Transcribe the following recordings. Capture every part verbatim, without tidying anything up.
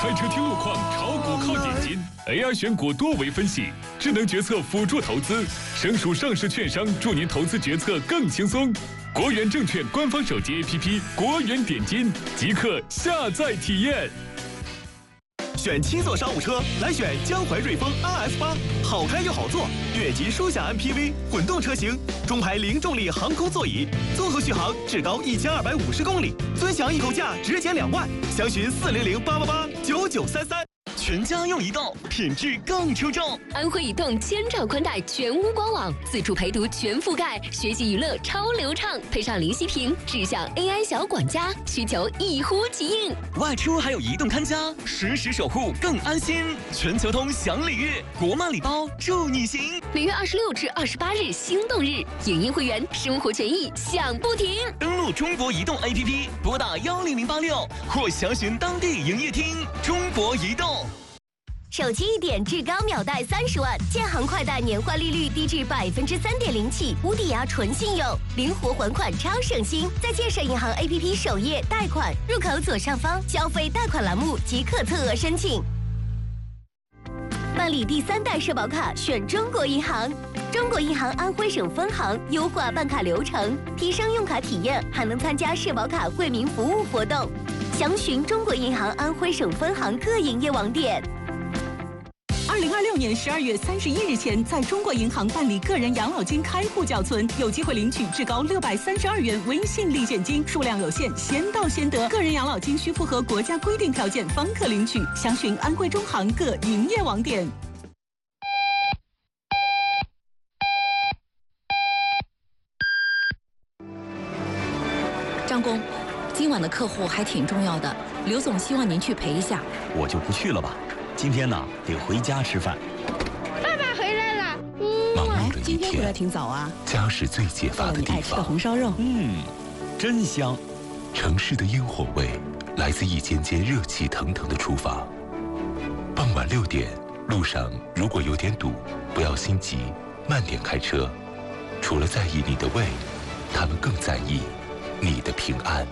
开车听路况，炒股靠点金 ，A I 选股多维分析，智能决策辅助投资，省属上市券商助您投资决策更轻松。国元证券官方手机 A P P 国元点金，即刻下载体验。 选七座商务车，来选江淮瑞风 R S 八，好开又好坐，越级舒享 M P V 混动车型，中排零重力航空座椅，综合续航至高一千二百五十公里，尊享易购价直减两万，详询四零零八八八九九三三。全家用移动，品质更出众。 安徽移动千兆宽带全屋官网，自助陪读全覆盖，学习娱乐超流畅，配上林息屏，智享 A I 小管家，需求一呼即应。 外出还有移动看家，实时守护更安心。全球通享礼遇，国漫礼包助你行。 每月二十六至二十八日心动日，影音会员生活权益享不停。 登录中国移动 A P P， 拨打幺零零八六或详询当地营业厅。中国移动。 手机一点至高秒贷三十万，建行快贷年化利率低至百分之三点零起，无抵押纯信用，灵活还款超省心。在建设银行 A P P 首页贷款入口左上方消费贷款栏目即可特额申请。办理第三代社保卡选中国银行，中国银行安徽省分行优化办卡流程，提升用卡体验，还能参加社保卡惠民服务活动。详询中国银行安徽省分行各营业网点。 二零二六年十二月三十一日前，在中国银行办理个人养老金开户缴存，有机会领取至高六百三十二元微信立现金，数量有限，先到先得。个人养老金需符合国家规定条件方可领取，详询安徽中行各营业网点。 张工，今晚的客户还挺重要的，刘总希望您去陪一下。 我就不去了吧。今天呢，得回家吃饭。 爸爸回来了。 嗯， 忙碌的一今天回来天， 挺早啊。 家是最解乏的地你爱吃的方。 红烧肉， 嗯，真香。 城市的烟火味来自一间间热气腾腾的厨房。傍晚六点，路上如果有点堵，不要心急，慢点开车。除了在意你的胃，他们更在意你的平安。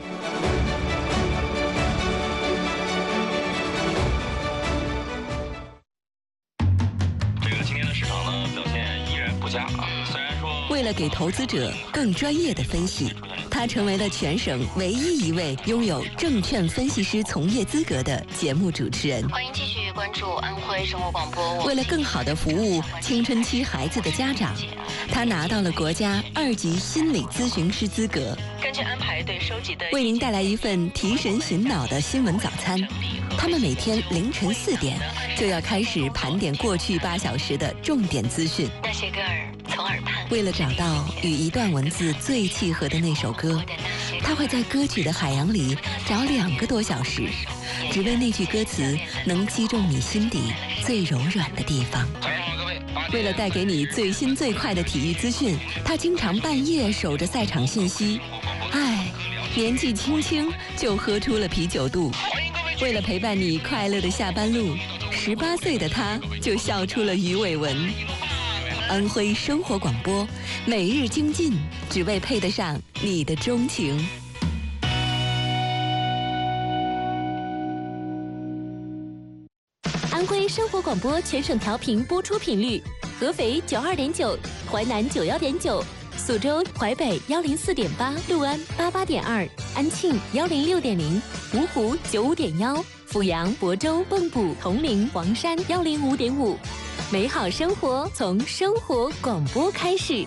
为了给投资者更专业的分析，他成为了全省唯一一位拥有证券分析师从业资格的节目主持人。 欢迎继续关注安徽生活广播。 为了更好地服务青春期孩子的家长，他拿到了国家二级心理咨询师资格。 根据安排对收集的， 为您带来一份提神醒脑的新闻早餐。他们每天凌晨四点就要开始盘点过去八小时的重点资讯。 那些歌儿从耳畔。 为了找到与一段文字最契合的那首歌，他会在歌曲的海洋里找两个多小时，只为那句歌词能击中你心底最柔软的地方。为了带给你最新最快的体育资讯，他经常半夜守着赛场信息。唉，年纪轻轻就喝出了啤酒肚。为了陪伴你快乐的下班路，十八岁的他就笑出了鱼尾纹。安徽生活广播，每日精进，只为配得上你的钟情。 安徽生活广播全省调频播出频率：合肥九二点九，淮南九幺点九，苏州、淮北幺零四点八，六安八八点二，安庆幺零六点零，芜湖九五点幺，阜阳、亳州、蚌埠、铜陵、黄山幺零五点五。美好生活从生活广播开始。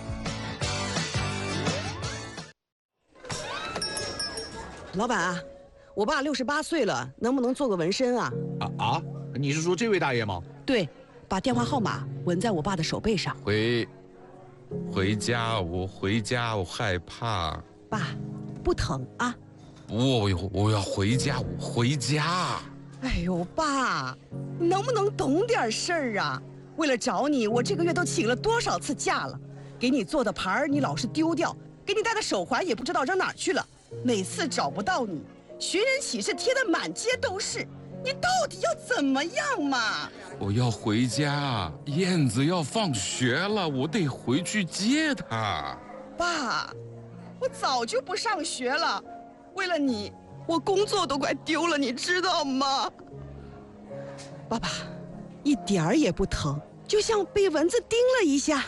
老板啊，我爸六十八岁了，能不能做个纹身啊？ 啊啊！你是说这位大爷吗？ 对，把电话号码纹在我爸的手背上。 回，回家，我回家，我害怕。 爸，不疼啊？ 我我要回家，我回家。 哎呦，爸，你能不能懂点事儿啊？为了找你，我这个月都请了多少次假了？给你做的牌儿你老是丢掉，给你戴的手环也不知道扔哪儿去了。每次找不到你，寻人启事贴的满街都是，你到底要怎么样嘛？ 我要回家，燕子要放学了，我得回去接她。 爸，我早就不上学了，为了你，我工作都快丢了，你知道吗？ 爸爸，一点儿也不疼，就像被蚊子叮了一下。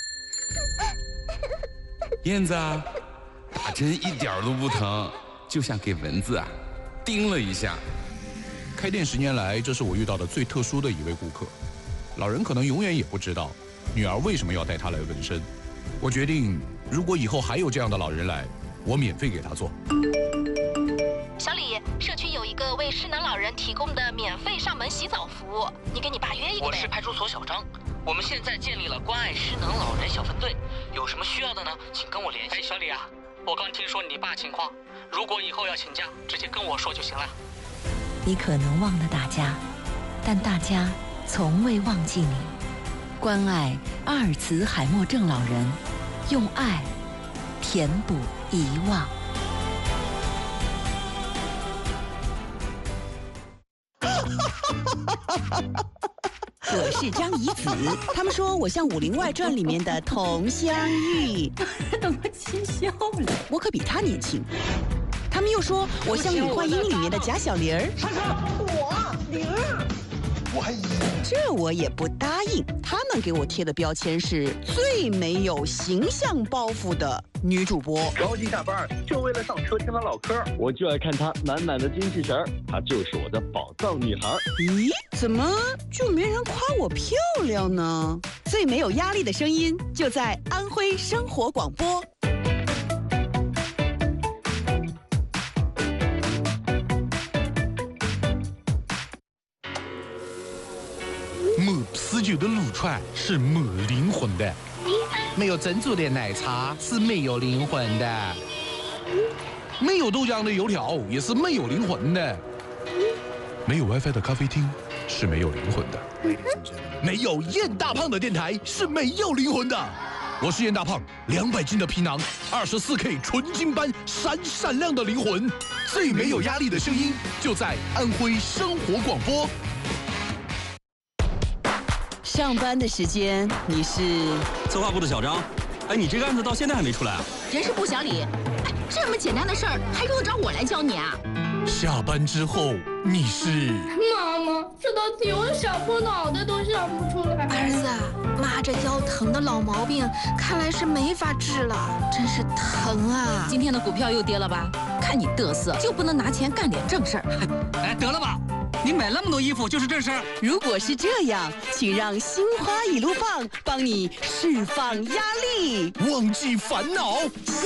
燕子啊，打针一点儿都不疼，就像给蚊子啊叮了一下。 开店十年来，这是我遇到的最特殊的一位顾客。老人可能永远也不知道，女儿为什么要带他来纹身。我决定，如果以后还有这样的老人来，我免费给他做。 小李，社区有一个为失能老人提供的免费上门洗澡服务，你给你爸约一个呗。 我是派出所小张，我们现在建立了关爱失能老人小分队，有什么需要的呢？请跟我联系。哎，小李啊，我刚听说你爸情况，如果以后要请假，直接跟我说就行了。 你可能忘了大家，但大家从未忘记你。关爱阿尔茨海默症老人，用爱填补遗忘。 我是张怡子，他们说我像《武林外传》里面的佟湘玉， 等我气笑了。 我可比她年轻。他们又说我像《女幻音》里面的贾小玲儿。 莎莎，我玲儿，我还以这我也不答应。他们给我贴的标签是最没有形象包袱的女主播。 着急下班就为了上车听她唠嗑，我就爱看她满满的精气神儿，她就是我的宝藏女孩。 咦，怎么就没人夸我漂亮呢？最没有压力的声音就在安徽生活广播。 没啤酒的撸串是没灵魂的，没有珍珠的奶茶是没有灵魂的，没有豆浆的油条也是没有灵魂的， 没有 WiFi 的咖啡厅是没有灵魂的， 没有燕大胖的电台是没有灵魂的。我是燕大胖，两百斤的皮囊，二十四 K 纯金般闪闪亮的灵魂，最没有压力的声音就在安徽生活广播。 上班的时间你是策划部的小张。哎，你这个案子到现在还没出来啊？ 人事部小李，哎，这么简单的事儿还用得着我来教你啊？ 下班之后你是妈妈，这道题我想破脑袋都想不出来。 儿子，妈这腰疼的老毛病看来是没法治了，真是疼啊！ 今天的股票又跌了吧？看你嘚瑟，就不能拿钱干点正事儿？ 哎，得了吧！你买那么多衣服就是正事儿。 如果是这样，请让心花一路放帮你释放压力， 忘记烦恼。